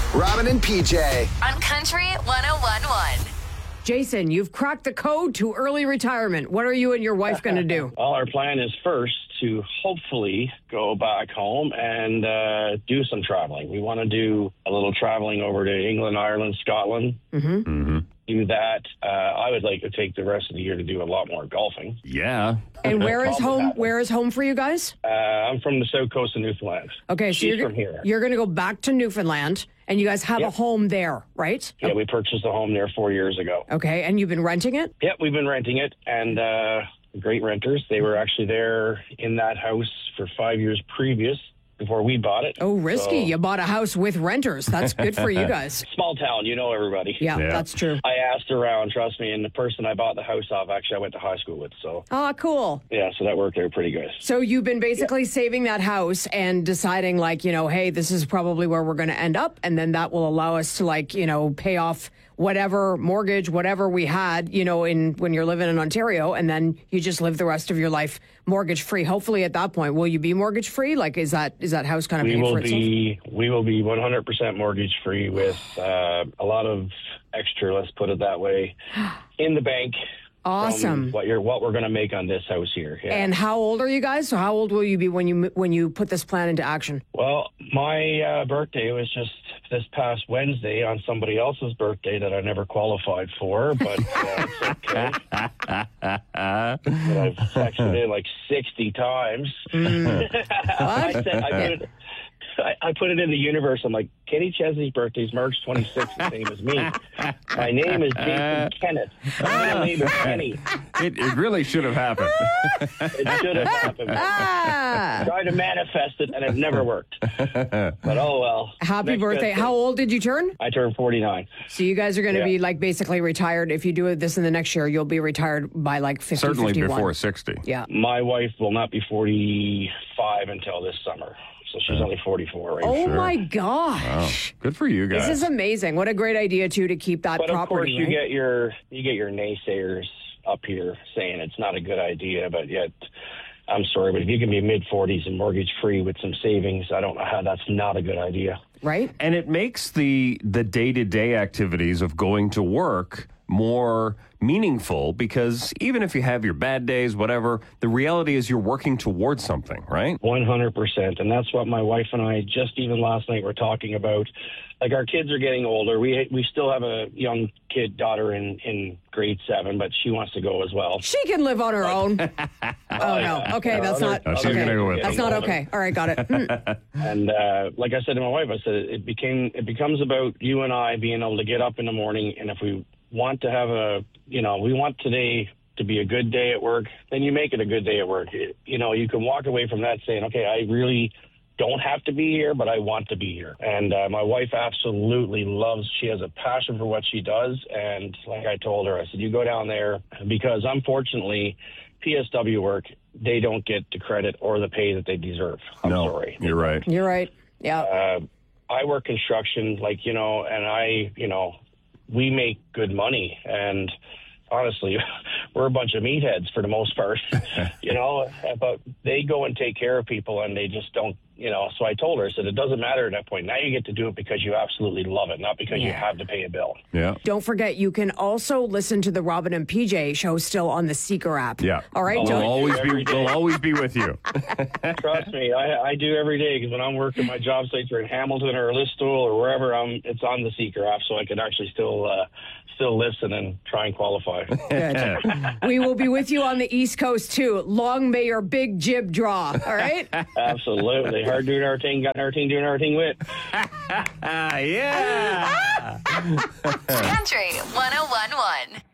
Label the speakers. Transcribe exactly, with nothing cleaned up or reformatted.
Speaker 1: Robin and P J.
Speaker 2: On Country one oh one point one.
Speaker 3: Jason, you've cracked the code to early retirement. What are you and your wife going to do?
Speaker 4: Well, our plan is first to hopefully go back home and uh, do some traveling. We want to do a little traveling over to England, Ireland, Scotland.
Speaker 3: Mm-hmm.
Speaker 5: Mm-hmm.
Speaker 4: Do that. Uh, I would like to take the rest of the year to do a lot more golfing.
Speaker 5: Yeah.
Speaker 3: And where is home?
Speaker 4: happen.
Speaker 3: Where is home for you guys?
Speaker 4: Uh, I'm from the south coast of Newfoundland.
Speaker 3: Okay, so
Speaker 4: She's
Speaker 3: you're,
Speaker 4: from here.
Speaker 3: you're going to go back to Newfoundland, and you guys have
Speaker 4: Yep.
Speaker 3: a home there, right?
Speaker 4: Yeah, we purchased a home there four years ago.
Speaker 3: Okay, and you've been renting it?
Speaker 4: Yep, we've been renting it, and uh, great renters. They were actually there in that house for five years previous before we bought it.
Speaker 3: Oh, risky.
Speaker 4: So,
Speaker 3: You bought a house with renters. That's good for you guys.
Speaker 4: small town, you know everybody.
Speaker 3: Yeah,
Speaker 5: Yeah.
Speaker 3: that's true.
Speaker 4: I asked around, trust me, and the person I bought the house off, actually, I went to high school with. So,
Speaker 3: Ah, cool.
Speaker 4: yeah, so that worked out pretty good.
Speaker 3: So you've been basically saving that house and deciding, like, you know, hey, this is probably where we're going to end up. And then that will allow us to, like, you know, pay off whatever mortgage, whatever we had, you know, in when you're living in Ontario. And then you just live the rest of your life mortgage free. Hopefully at that point, will you be mortgage free? Like, is that is that house kind of
Speaker 4: We
Speaker 3: paid
Speaker 4: will
Speaker 3: for itself?
Speaker 4: be we will be one hundred percent mortgage free with uh, a lot of extra, let's put it that way, in the bank. from
Speaker 3: Awesome.
Speaker 4: What you're what we're going to make on this house here. Yeah.
Speaker 3: And how old are you guys? So how old will you be when you when you put this plan into action?
Speaker 4: Well, my uh, birthday was just this past Wednesday on somebody else's birthday that I never qualified for, but uh, it's okay. But I've texted it like sixty times. I, said, I, put it, I, I put it in the universe. I'm like, Kenny Chesney's birthday is March twenty-sixth, the same as me. My name is Jason Kenneth. My name is Kenny.
Speaker 5: It, it really should have happened.
Speaker 4: It should have happened.
Speaker 3: Ah,
Speaker 4: Tried to manifest it, and it never worked. But oh well.
Speaker 3: happy
Speaker 4: Next
Speaker 3: birthday.
Speaker 4: best
Speaker 3: How
Speaker 4: thing.
Speaker 3: old did you turn?
Speaker 4: I turned forty-nine.
Speaker 3: So you guys are going to
Speaker 4: Yeah.
Speaker 3: be like basically retired. If you do this in the next year, you'll be retired by like fifty,
Speaker 5: Certainly
Speaker 3: fifty-one.
Speaker 5: before sixty.
Speaker 3: Yeah.
Speaker 4: My wife will not be forty-five until this summer. So she's only forty-four right
Speaker 3: Oh
Speaker 4: now.
Speaker 3: my gosh.
Speaker 5: Good for you guys.
Speaker 3: This is amazing. What a great idea too to keep that
Speaker 4: But of course
Speaker 3: property.
Speaker 4: you
Speaker 3: right?
Speaker 4: get your you get your naysayers up here saying it's not a good idea, but yet I'm sorry, but if you can be mid forties and mortgage free with some savings, I don't know how that's not a good idea.
Speaker 3: right?
Speaker 5: And it makes the the day-to-day activities of going to work more meaningful because even if you have your bad days, whatever, the reality is you're working towards something, right?
Speaker 4: one hundred percent. And that's what my wife and I just even last night were talking about. Like our kids are getting older. We we still have a young kid daughter in, in grade seven, but she wants to go as well.
Speaker 3: She can live on her own. Oh no. Okay, that's not.
Speaker 5: Oh, she's
Speaker 3: okay.
Speaker 5: gonna go with
Speaker 3: That's
Speaker 5: them.
Speaker 3: not okay. All right, got it. Mm.
Speaker 4: And uh, like I said to my wife, I said it became it becomes about you and I being able to get up in the morning, and if we want to have a, you know, we want today to be a good day at work, then you make it a good day at work. It, you know, you can walk away from that saying, okay, I really don't have to be here, but I want to be here. And uh, my wife absolutely loves, she has a passion for what she does. And like I told her, I said, you go down there because unfortunately, P S W work, they don't get the credit or the pay that they deserve. I'm
Speaker 5: no,
Speaker 4: sorry.
Speaker 5: you're right.
Speaker 3: You're right. Yeah.
Speaker 4: Uh, I work construction, like, you know, and I, you know, we make good money. And honestly, we're a bunch of meatheads for the most part, you know, but they go and take care of people and they just don't, you know. So I told her, I said, it doesn't matter at that point. Now you get to do it because you absolutely love it, not because you
Speaker 3: Yeah.
Speaker 4: have to pay a bill.
Speaker 5: Yeah.
Speaker 3: Don't forget, you can also listen to the Robin and P J show still on the Seeker app.
Speaker 5: Yeah.
Speaker 3: All right.
Speaker 4: Oh,
Speaker 5: We'll
Speaker 3: Don't,
Speaker 5: always be we'll always be with you.
Speaker 4: Trust me, I, I do every day because when I'm working my job sites are in Hamilton or Listowel or wherever, I'm, it's on the Seeker app, so I can actually still uh, still listen and try and qualify.
Speaker 3: good. We will be with you on the East Coast too. Long may your big jib draw. All right.
Speaker 4: Absolutely. Hard doing our thing, got our thing doing our thing with.
Speaker 5: Ah, yeah.
Speaker 2: Country one oh one point one.